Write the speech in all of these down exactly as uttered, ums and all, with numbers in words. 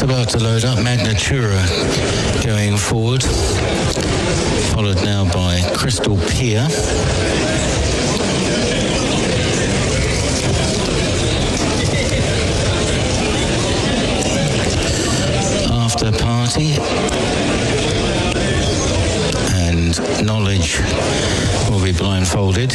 about to load up. Magnatura going forward, followed now by Crystal Pier. After Party and Knowledge will be blindfolded.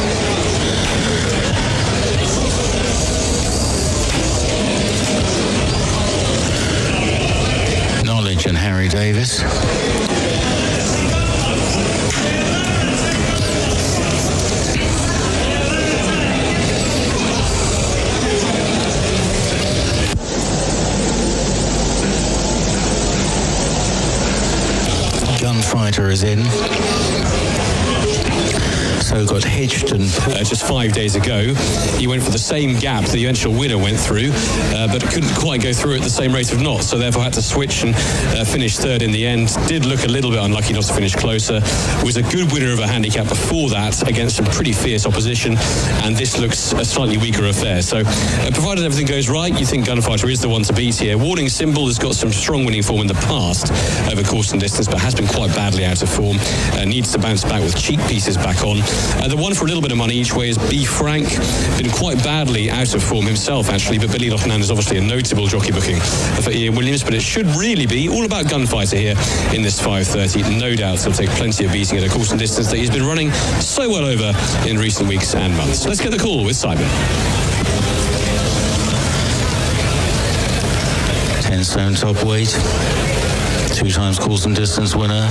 Knowledge and Harry Davis. Gunfighter is in. So got Hitched and uh, just five days ago, he went for the same gap the eventual winner went through, uh, but couldn't quite go through at the same rate of knots, so therefore had to switch and uh, finish third in the end. Did look a little bit unlucky not to finish closer. Was a good winner of a handicap before that against some pretty fierce opposition, and this looks a slightly weaker affair. So uh, provided everything goes right, you think Gunfighter is the one to beat here. Warning Symbol has got some strong winning form in the past over course and distance, but has been quite badly out of form. Uh, needs to bounce back with cheek pieces back on. Uh, the one for a little bit of money each way is B. Frank. Been quite badly out of form himself, actually, but Billy Loughnane is obviously a notable jockey booking for Ian Williams, but it should really be all about Gunfighter here in this five thirty. No doubt he'll take plenty of beating at a course and distance that he's been running so well over in recent weeks and months. Let's get the call with Simon. ten stone top weight, two times course and distance winner.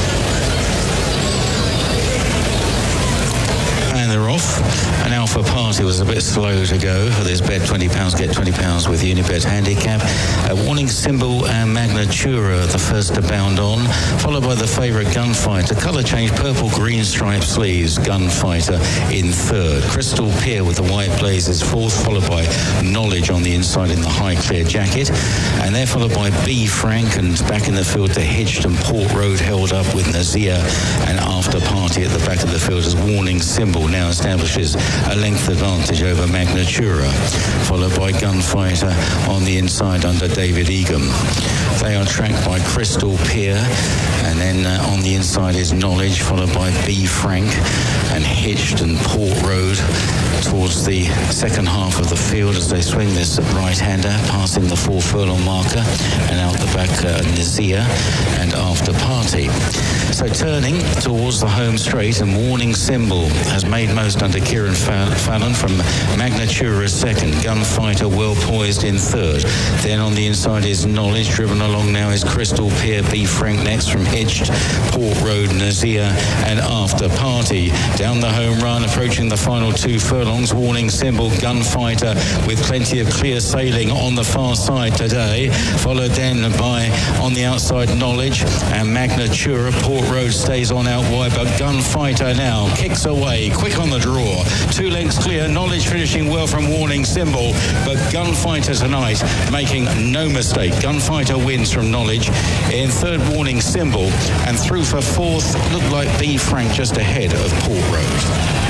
And they're off. And Alpha Party was a bit slow to go. There's bet twenty pounds, get twenty pounds with Unibet handicap. Uh, Warning Symbol and Magnatura, the first to bound on, followed by the favourite Gunfighter. Colour change, purple green striped sleeves, Gunfighter in third. Crystal Pier with the white blazers fourth, followed by Knowledge on the inside in the high clear jacket. And they're followed by B. Frank, and back in the field to Hitched and Port Road, held up with Nazir and After Party at the back of the field as Warning Symbol now establishes a length advantage over Magnatura, followed by Gunfighter on the inside under David Egan. They are tracked by Crystal Pier, and then uh, on the inside is Knowledge, followed by B. Frank and Hitched and Port Road towards the second half of the field as they swing this right-hander, passing the four furlong marker, and out the back uh, Nazir and After Party. So turning towards the home straight, and Warning Symbol has made most under Kieran Fallon from Magnatura second. Gunfighter well poised in third. Then on the inside is Knowledge. Driven along now is Crystal Pier. B. Frank next from Hitched, Port Road, Nazir and After Party. Down the home run, approaching the final two furlongs. Warning Symbol, Gunfighter with plenty of clear sailing on the far side today. Followed then by on the outside Knowledge and Magnatura. Port Road stays on out wide, but Gunfighter now kicks away, quick on the draw. Two lengths clear. Knowledge finishing well from Warning Symbol, but Gunfighter tonight making no mistake. Gunfighter wins from Knowledge. In third, Warning Symbol, and through for fourth looked like B. Frank just ahead of Port Road.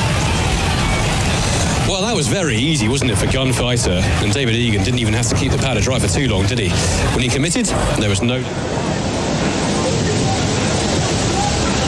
Well, that was very easy, wasn't it, for Gunfighter? And David Egan didn't even have to keep the powder dry for too long, did he? When he committed, there was no...